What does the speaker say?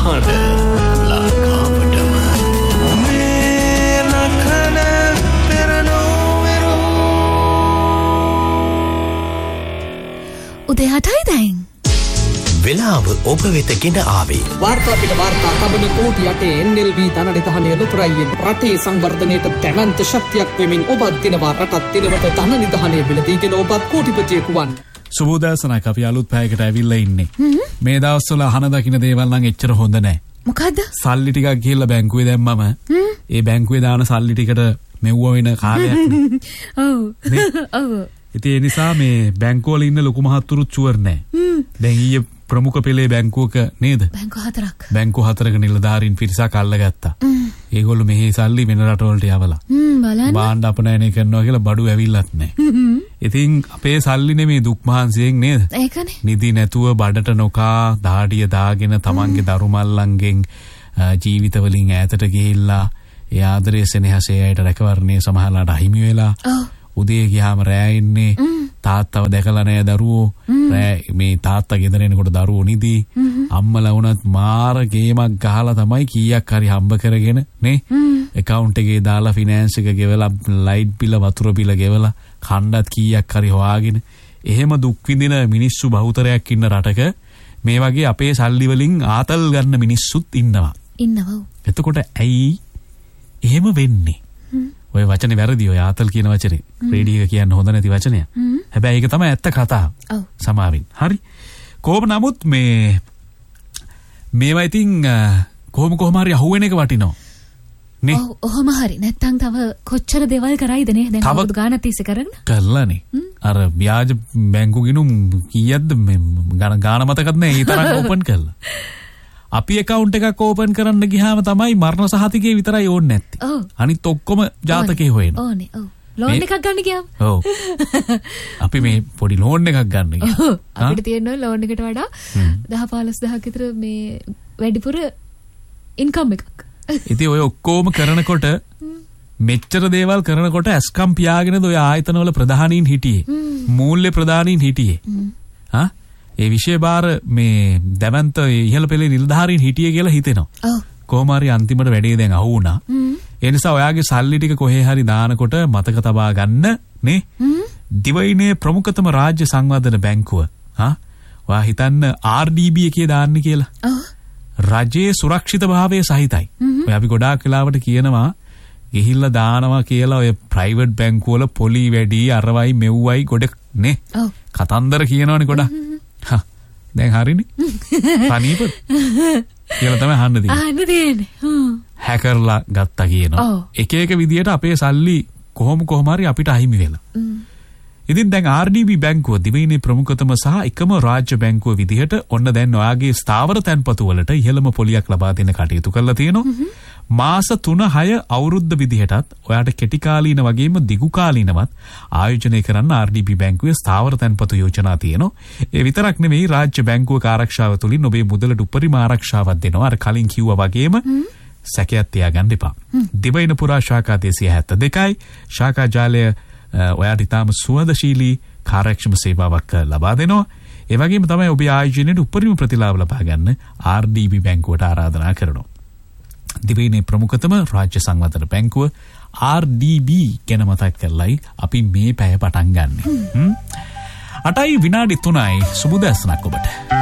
හඬ ලංකාවටම මේ නකන පෙරනෝවෙරු උදේ 8යි දැන්. වෙලාව ඔබ වෙත ගෙන ආවේ. වාර්තා පිට වාර්තා තබන කෝටි යටේ NLB ධනනිධානය ලොතරයියෙන් රටේ සංවර්ධනයට දැවැන්ත ශක්තියක් වෙමින් ඔබත් දිනවා රටත් දිනවට ධනනිධානය බිලදීගෙන ඔබත් කෝටිපතියෙකු වන්න. සුබෝදෑසනක් අපි අලුත් පැයකට ඇවිල්ලා ඉන්නේ. මේ දවස්වල අහන දකින්න දේවල් නම් එච්චර හොඳ නැහැ. මොකද්ද? සල්ලි ටිකක් ගිහලා බැංකුවේ දැම්මම ඒ බැංකුවේ දාන සල්ලි ටිකට මෙව්ව වෙන කාලයක් නේ. ඔව්. ඉතින් ඒ නිසා මේ බැංකුවල ඉන්න ලොකු මහත්තුරු ෂුවර් නැහැ. දැන් ඊයේ ප්‍රමුඛ පෙළේ බැංකුවක නේද? බැංකු 4ක නිලධාරීන් පිරිසක් අල්ලගත්තා. ඒගොල්ලෝ මෙහි සල්ලි වෙන රටවලට යවලා. බලන්න. බාණ්ඩ අපනයනය කරනවා කියලා බඩු ඇවිල්ලත් නැහැ. ඉතින් අපේ සල්ලි නෙමේ දුක් මහන්සියෙන් නේද? ඒකනේ. නිදි නැතුව බඩට නොකා දාඩිය දාගෙන තමන්ගේ දරුමල්ලන්ගෙන් ජීවිත වලින් ඈතට ගිහිල්ලා ඒ ආදරයේ සෙනෙහසේ අයට රැකවරණය සමහරලාට අහිමි වෙලා උදේ ගියාම රෑ ඉන්නේ තාත්තව දැකලා නැහැ දරුවෝ. රෑ මේ තාත්තා ගෙදර එනකොට දරුවෝ නිදි. අම්මලා වුණත් මාර ගේමක් ගහලා තමයි කීයක් හරි හම්බ කරගෙන නේ account එකේ දාලා finance එක ගෙවලා light bill වතුර bill ගෙවලා කණ්ඩත් කීයක් හරි හොයාගෙන එහෙම දුක් විඳින මිනිස්සු බහුතරයක් ඉන්න රටක මේ වගේ අපේ සල්ලි වලින් ආතල් ගන්න මිනිස්සුත් ඉන්නවා. එතකොට ඇයි එහෙම වෙන්නේ? ඔය වචනේ වැරදි. ඔය ආතල් කියන වචනේ රේඩියෝ එක කියන්න හොඳ නැති වචනයක්. හැබැයි ඒක තමයි ඇත්ත කතාව. සමාවෙන්. හරි. කොහොම නමුත් මේවා ඉතින් කොහොම හරි අහුවෙන එක වටිනවා. නේ? ඔහොම හරි. නැත්තම් තව කොච්චර දේවල් කරයිද නේ? දැන් අවුරුදු ගානක් තිස්සේ කරගෙන. කරලානේ. අර ව්‍යාජ බැංකු ගිණුම් කීයක්ද මේ ගාන මතකත් නැහැ. ඒ තරම් ඕපන් කළා. අපි account එකක් ඕපන් කරන්න ගියාම තමයි මරණ සහතිකේ විතරයි ඕනේ නැත්තේ. අනිත් ඔක්කොම ජාතකේ හොයන. ඕනේ. ඔව්. ලෝන් එකක් ගන්න ගියාම. ඔව්. අපි මේ පොඩි ලෝන් එකක් ගන්න ගියා. අපිට තියෙන ලෝන් එකට වඩා 10-15000ක් විතර මේ වැඩිපුර ඉන්කම් එකක්. ඉතින් ඔය ඔක්කොම කරනකොට මෙච්චර දේවල් කරනකොට ඇස්කම් පියාගෙනද ඔය ආයතනවල ප්‍රධානීන් හිටියේ. මූල්‍ය ප්‍රධානීන් හිටියේ. හා ඒ විෂය බාර මේ දැවන්ත ඉහළ පෙළේ නිලධාරීන් හිටියේ කියලා හිතෙනවා. කොහොම හරි අන්තිමට වැඩේ දැන් අහු වුණා. ඒ නිසා ඔයාගේ සල්ලි ටික කොහේ හරි දානකොට මතක තබා ගන්න නේ. දිවයිනේ ප්‍රමුඛතම රාජ්‍ය සංවර්ධන බැංකුව. ඔයා හිතන්න RDB එකේ දාන්න කියලා. රජයේ සුරක්ෂිත භාවයේ සහිතයි. ඔය අපි ගොඩාක් වෙලාවට කියනවා ගිහිල්ලා දානවා කියලා ඔය ප්‍රයිවට් බැංකු වල පොලි වැඩි අරවයි මෙව්වයි ගොඩ නේ. කතන්දර කියනවනේ ගොඩක්. දැන් හරිනේ. සනීප කියලා තමයි අහන්න තියෙන්නේ. හැකර්ලා ගත්තා කියනවා. එක විදියට අපේ සල්ලි කොහොම හරි අපිට අහිමි වෙලා. ඉතින් දැන් RDB බැංකුව දිවයිනේ ප්‍රමුඛතම සහ එකම රාජ්‍ය බැංකුව විදිහට ඔන්න දැන් ඔයාගේ ස්ථාවර තැන්පතු වලට ඉහළම පොලියක් ලබා දෙන්න කටයුතු කරලා තියෙනවා. මාස 3-6 අවුරුද්ද විදිහටත් ඔයාට කෙටි කාලීන වගේම දිගු කාලීනවත් ආයෝජනය කරන්න RDB බැංකුවේ ස්ථාවර තැන්පතු යෝජනා තියෙනවා. ඒ විතරක් නෙමෙයි රාජ්‍ය බැංකුවක ආරක්ෂාව තුලින් ඔබේ මුදලට උපරිම ආරක්ෂාවක් දෙනවා. අර කලින් කිව්වා වගේම සැකයක් තියාගන්න එපා. දිවයින පුරා ශාඛා 272යි ශාඛා ජාලය ඔයාට ඉතාම සුවදශීලී කාර්යක්ෂම සේවාවක් ලබා දෙනවා. ඒ වගේම තමයි ඔබේ ආයෝජනයේ උපරිම ප්‍රතිලාභ ලබා ගන්න RDB බැංකුවට ආරාධනා කරනවා. දිවයිනේ ප්‍රමුඛතම රාජ්‍ය සංවර්ධන බැංකුව RDB ගැන මතක් කරලයි අපි මේ පැය පටන් ගන්නෙ. 8:03 සුබ දැසනක් ඔබට.